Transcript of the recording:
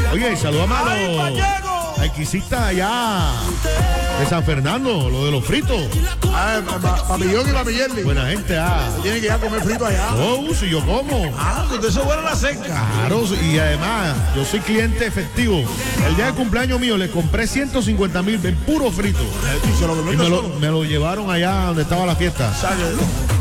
Oye, saludame a los equisistas allá de San Fernando, lo de los fritos. Papillón y papillerli. Buena gente, Tienen que ir a comer frito allá. Oh, si yo como. Usted se vuelve la cerca. Claro, y además, yo soy cliente efectivo. El día de cumpleaños mío le compré 150,000 en puro frito. Y se lo Y me lo llevaron allá donde estaba la fiesta.